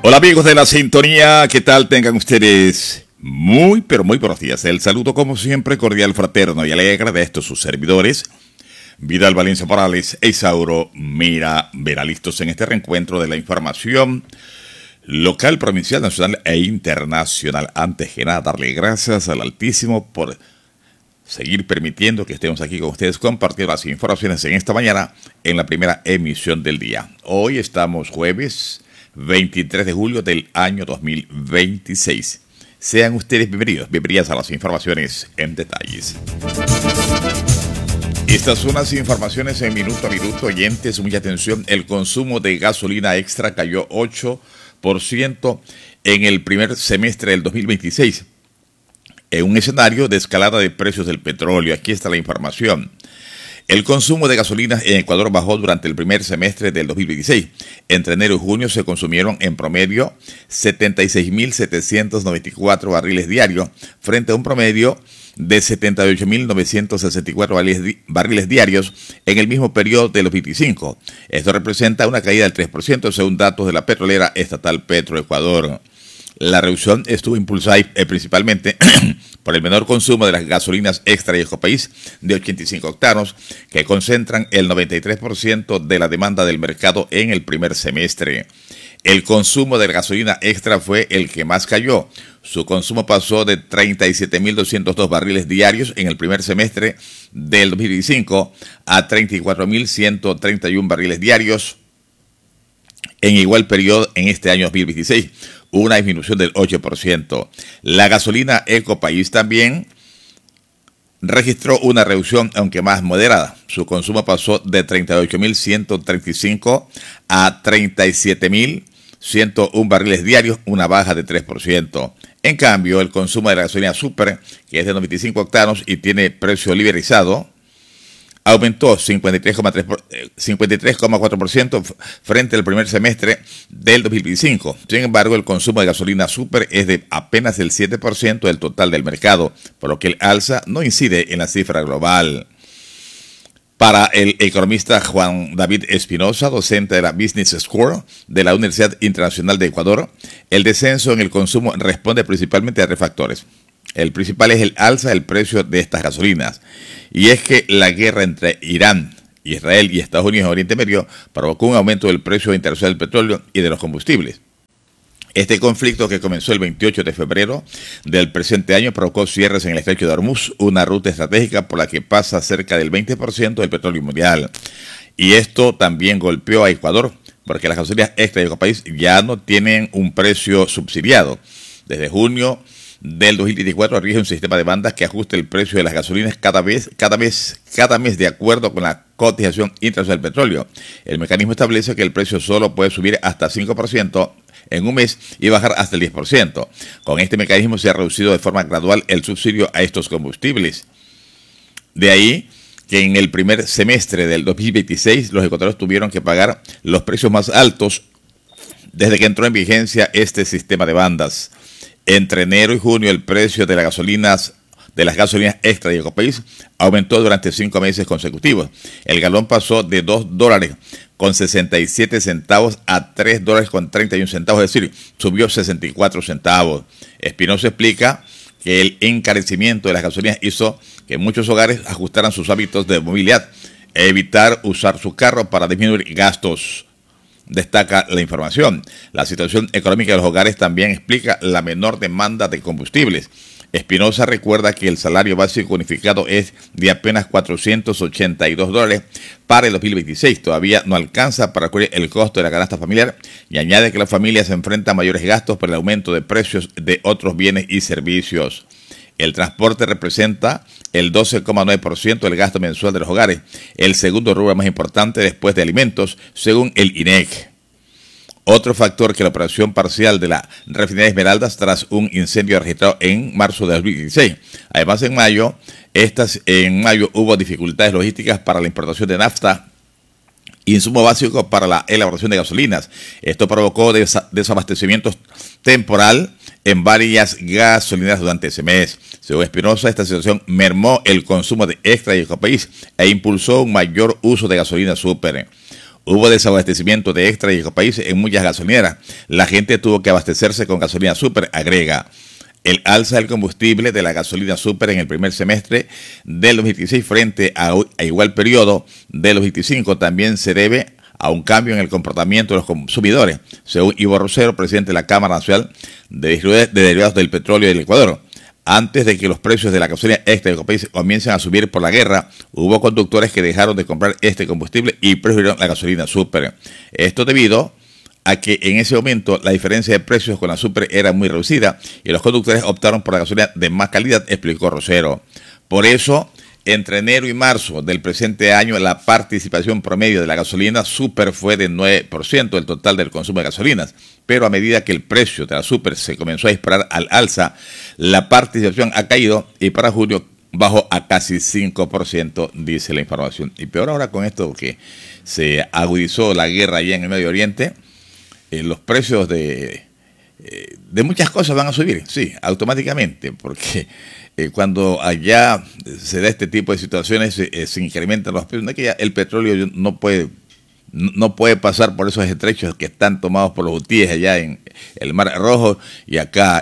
Hola amigos de la sintonía, ¿qué tal? Tengan ustedes muy, pero muy buenos días. El saludo como siempre cordial, fraterno y alegre de estos sus servidores, Vidal Valencia Morales e Isauro Mira Vera, listos en este reencuentro de la información local, provincial, nacional e internacional. Antes que nada, darle gracias al Altísimo por seguir permitiendo que estemos aquí con ustedes compartiendo las informaciones en esta mañana en la primera emisión del día. Hoy estamos jueves 23 de julio del año 2026. Sean ustedes bienvenidas a las informaciones en detalles. Estas son las informaciones en minuto a minuto. Oyentes, mucha atención. El consumo de gasolina extra cayó 8% en el primer semestre del 2026. En un escenario de escalada de precios del petróleo. Aquí está la información. El consumo de gasolina en Ecuador bajó durante el primer semestre del 2026. Entre enero y junio se consumieron en promedio 76.794 barriles diarios, frente a un promedio de 78.964 barriles diarios en el mismo periodo del 2025. Esto representa una caída del 3% según datos de la petrolera estatal Petroecuador. La reducción estuvo impulsada principalmente por el menor consumo de las gasolinas extra y Ecopaís de 85 octanos, que concentran el 93% de la demanda del mercado en el primer semestre. El consumo de la gasolina extra fue el que más cayó. Su consumo pasó de 37.202 barriles diarios en el primer semestre del 2025 a 34.131 barriles diarios en igual periodo en este año 2026. Una disminución del 8%. La gasolina Ecopaís también registró una reducción, aunque más moderada. Su consumo pasó de 38.135 a 37.101 barriles diarios, una baja de 3%. En cambio, el consumo de la gasolina Super, que es de 95 octanos y tiene precio liberalizado, aumentó 53,4% frente al primer semestre del 2025. Sin embargo, el consumo de gasolina Super es de apenas el 7% del total del mercado, por lo que el alza no incide en la cifra global. Para el economista Juan David Espinosa, docente de la Business School de la Universidad Internacional de Ecuador, el descenso en el consumo responde principalmente a tres factores. El principal es el alza del precio de estas gasolinas. Y es que la guerra entre Irán, Israel y Estados Unidos en Oriente Medio provocó un aumento del precio internacional del petróleo y de los combustibles. Este conflicto, que comenzó el 28 de febrero del presente año, provocó cierres en el estrecho de Hormuz, una ruta estratégica por la que pasa cerca del 20% del petróleo mundial. Y esto también golpeó a Ecuador, porque las gasolinas extra de Ecopaís ya no tienen un precio subsidiado. Desde junio del 2024 rige un sistema de bandas que ajusta el precio de las gasolinas cada mes de acuerdo con la cotización internacional del petróleo. El mecanismo establece que el precio solo puede subir hasta 5% en un mes y bajar hasta el 10%. Con este mecanismo se ha reducido de forma gradual el subsidio a estos combustibles. De ahí que en el primer semestre del 2026 los ecuatorianos tuvieron que pagar los precios más altos desde que entró en vigencia este sistema de bandas. Entre enero y junio el precio de las gasolinas extra de Ecopaís aumentó durante 5 meses consecutivos. El galón pasó de $2.67 a $3.31, es decir, subió 64 centavos. Espinosa explica que el encarecimiento de las gasolinas hizo que muchos hogares ajustaran sus hábitos de movilidad e evitar usar su carro para disminuir gastos. Destaca la información. La situación económica de los hogares también explica la menor demanda de combustibles. Espinosa recuerda que el salario básico unificado es de apenas $482 para el 2026. Todavía no alcanza para cubrir el costo de la canasta familiar y añade que las familias se enfrentan a mayores gastos por el aumento de precios de otros bienes y servicios. El transporte representa el 12,9% del gasto mensual de los hogares, el segundo rubro más importante después de alimentos, según el INEC. Otro factor que la operación parcial de la refinería Esmeraldas tras un incendio registrado en marzo de 2016. Además, en mayo hubo dificultades logísticas para la importación de nafta, insumo básico para la elaboración de gasolinas. Esto provocó desabastecimiento temporal en varias gasolineras durante ese mes. Según Espinosa, esta situación mermó el consumo de extra y Ecopaís e impulsó un mayor uso de gasolina Super. Hubo desabastecimiento de Extra y Ecopaís en muchas gasolineras. La gente tuvo que abastecerse con gasolina super, agrega. El alza del combustible de la gasolina super en el primer semestre del 2016 frente a igual periodo del 2025 también se debe a un cambio en el comportamiento de los consumidores, según Ivo Rosero, presidente de la Cámara Nacional de Derivados del Petróleo del Ecuador. Antes de que los precios de la gasolina extra de Ecopaís comiencen a subir por la guerra, hubo conductores que dejaron de comprar este combustible y prefirieron la gasolina super. Esto debido a que en ese momento la diferencia de precios con la super era muy reducida y los conductores optaron por la gasolina de más calidad, explicó Rosero. Por eso, entre enero y marzo del presente año, la participación promedio de la gasolina super fue de 9% del total del consumo de gasolinas, pero a medida que el precio de la super se comenzó a disparar al alza, la participación ha caído y para julio bajó a casi 5%, dice la información. Y peor ahora con esto que se agudizó la guerra allá en el Medio Oriente, los precios de muchas cosas van a subir, sí, automáticamente, porque cuando allá se da este tipo de situaciones se incrementan los precios. No es que ya el petróleo no puede pasar por esos estrechos que están tomados por los hutíes allá en el Mar Rojo y acá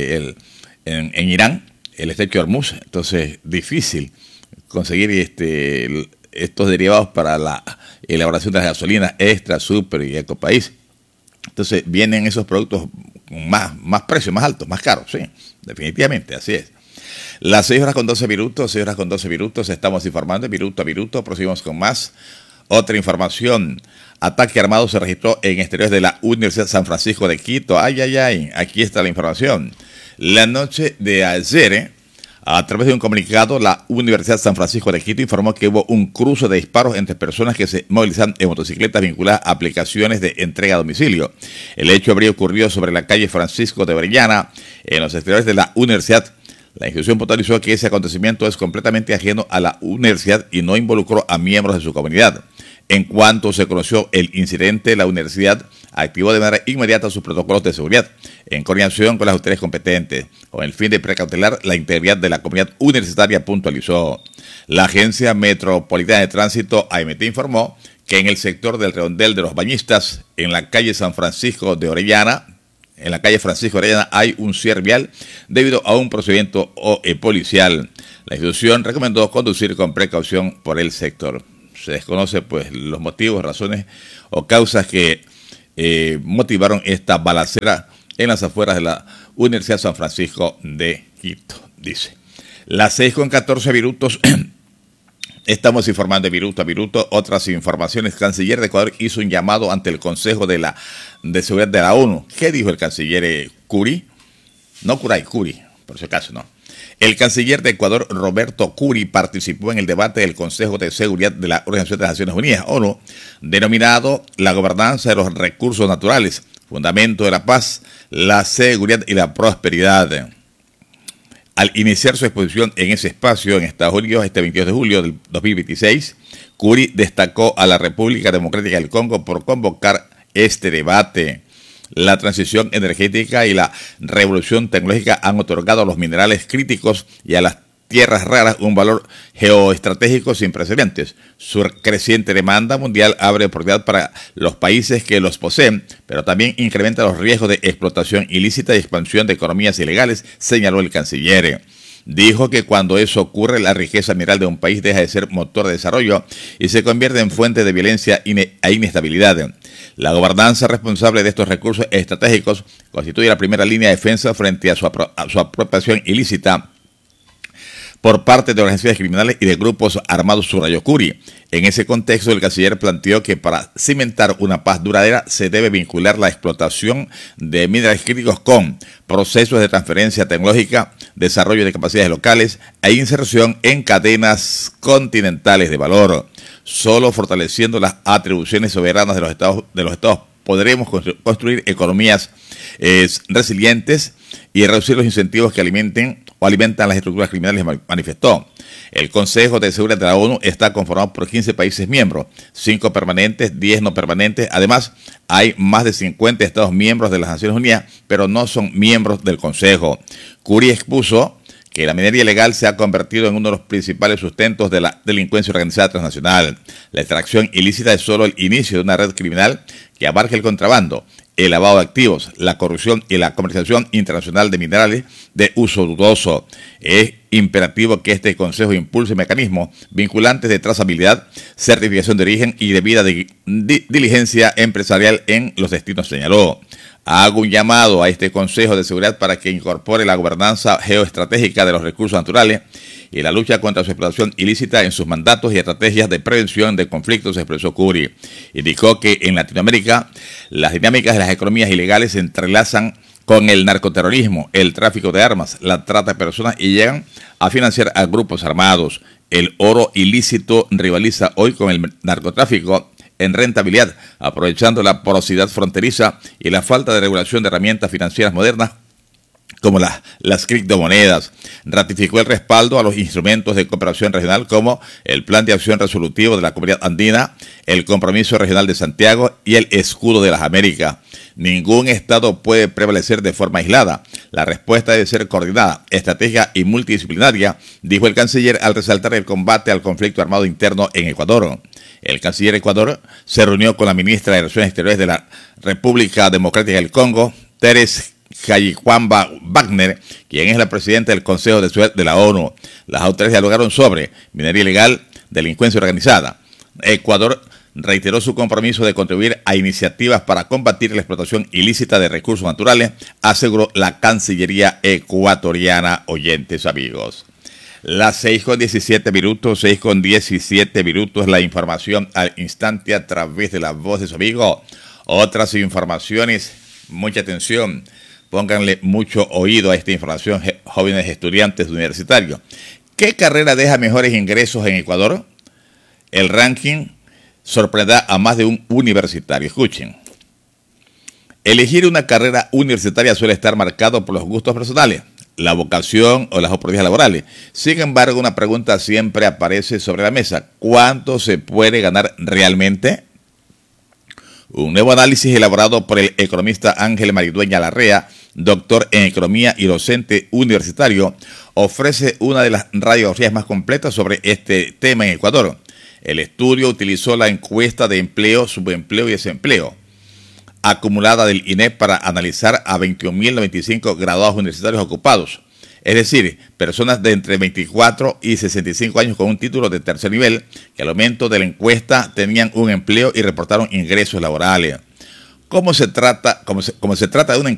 en Irán, el estrecho de Hormuz. Entonces, difícil conseguir estos derivados para la elaboración de las gasolinas extra, super y Ecopaís. Entonces vienen esos productos con más precios, más altos, más caros, sí, definitivamente, así es. Las 6 horas con 12 minutos, estamos informando minuto a minuto, proseguimos con más. Otra información, ataque armado se registró en exteriores de la Universidad San Francisco de Quito. Ay, aquí está la información. La noche de ayer, a través de un comunicado, la Universidad San Francisco de Quito informó que hubo un cruce de disparos entre personas que se movilizan en motocicletas vinculadas a aplicaciones de entrega a domicilio. El hecho habría ocurrido sobre la calle Francisco de Orellana, en los exteriores de la universidad. La institución puntualizó que ese acontecimiento es completamente ajeno a la universidad y no involucró a miembros de su comunidad. En cuanto se conoció el incidente, la universidad activó de manera inmediata sus protocolos de seguridad, en coordinación con las autoridades competentes, con el fin de precautelar la integridad de la comunidad universitaria, puntualizó. La Agencia Metropolitana de Tránsito, AMT, informó que en el sector del Redondel de los Bañistas, en la calle San Francisco de Orellana, hay un cierre vial debido a un procedimiento policial. La institución recomendó conducir con precaución por el sector. Se desconoce pues los motivos, razones o causas que motivaron esta balacera en las afueras de la Universidad San Francisco de Quito, dice. Las 6 con 14 minutos. Estamos informando minuto a minuto. Otras informaciones. Canciller de Ecuador hizo un llamado ante el Consejo de Seguridad de la ONU. ¿Qué dijo el canciller Curi? No Curay, Curi, por si acaso no. El canciller de Ecuador, Roberto Curi, participó en el debate del Consejo de Seguridad de la Organización de las Naciones Unidas, ONU, denominado La gobernanza de los recursos naturales, fundamento de la paz, la seguridad y la prosperidad. Al iniciar su exposición en ese espacio en Estados Unidos este 22 de julio del 2026, Curi destacó a la República Democrática del Congo por convocar este debate. La transición energética y la revolución tecnológica han otorgado a los minerales críticos y a las tierras raras un valor geoestratégico sin precedentes. Su creciente demanda mundial abre oportunidad para los países que los poseen, pero también incrementa los riesgos de explotación ilícita y expansión de economías ilegales, señaló el canciller. Dijo que cuando eso ocurre, la riqueza mineral de un país deja de ser motor de desarrollo y se convierte en fuente de violencia e inestabilidad. La gobernanza responsable de estos recursos estratégicos constituye la primera línea de defensa frente a su apropiación ilícita por parte de organizaciones criminales y de grupos armados, subrayó Curi. En ese contexto, el canciller planteó que para cimentar una paz duradera se debe vincular la explotación de minerales críticos con procesos de transferencia tecnológica, desarrollo de capacidades locales e inserción en cadenas continentales de valor. Solo fortaleciendo las atribuciones soberanas de los estados podremos construir economías resilientes y reducir los incentivos que alimentan las estructuras criminales, manifestó. El Consejo de Seguridad de la ONU está conformado por 15 países miembros, 5 permanentes, 10 no permanentes. Además, hay más de 50 estados miembros de las Naciones Unidas, pero no son miembros del Consejo. Curi expuso que la minería ilegal se ha convertido en uno de los principales sustentos de la delincuencia organizada transnacional. La extracción ilícita es solo el inicio de una red criminal que abarca el contrabando, el lavado de activos, la corrupción y la comercialización internacional de minerales de uso dudoso. Es imperativo que este Consejo impulse mecanismos vinculantes de trazabilidad, certificación de origen y debida diligencia empresarial en los destinos, señaló. Hago un llamado a este Consejo de Seguridad para que incorpore la gobernanza geoestratégica de los recursos naturales y la lucha contra su explotación ilícita en sus mandatos y estrategias de prevención de conflictos, expresó Curi. Indicó que en Latinoamérica las dinámicas de las economías ilegales se entrelazan con el narcoterrorismo, el tráfico de armas, la trata de personas y llegan a financiar a grupos armados. El oro ilícito rivaliza hoy con el narcotráfico en rentabilidad, aprovechando la porosidad fronteriza y la falta de regulación de herramientas financieras modernas como las criptomonedas. Ratificó el respaldo a los instrumentos de cooperación regional como el Plan de Acción Resolutivo de la Comunidad Andina, el Compromiso Regional de Santiago y el Escudo de las Américas. Ningún Estado puede prevalecer de forma aislada. La respuesta debe ser coordinada, estratégica y multidisciplinaria, dijo el canciller al resaltar el combate al conflicto armado interno en Ecuador. El canciller de Ecuador se reunió con la ministra de Relaciones Exteriores de la República Democrática del Congo, Teres Kayikwamba Wagner, quien es la presidenta del Consejo de Seguridad de la ONU. Las autoridades dialogaron sobre minería ilegal, delincuencia organizada. Ecuador reiteró su compromiso de contribuir a iniciativas para combatir la explotación ilícita de recursos naturales, aseguró la Cancillería ecuatoriana. Oyentes, amigos. Las 6:17, 6:17, la información al instante a través de la voz de su amigo. Otras informaciones, mucha atención, pónganle mucho oído a esta información, jóvenes estudiantes universitarios. ¿Qué carrera deja mejores ingresos en Ecuador? El ranking sorprenderá a más de un universitario. Escuchen. Elegir una carrera universitaria suele estar marcado por los gustos personales, la vocación o las oportunidades laborales. Sin embargo, una pregunta siempre aparece sobre la mesa. ¿Cuánto se puede ganar realmente? Un nuevo análisis elaborado por el economista Ángel Maridueña Larrea, doctor en economía y docente universitario, ofrece una de las radiografías más completas sobre este tema en Ecuador. El estudio utilizó la encuesta de empleo, subempleo y desempleo acumulada del INEP para analizar a 21.095 graduados universitarios ocupados, es decir, personas de entre 24 y 65 años con un título de tercer nivel que al momento de la encuesta tenían un empleo y reportaron ingresos laborales. Como se trata de una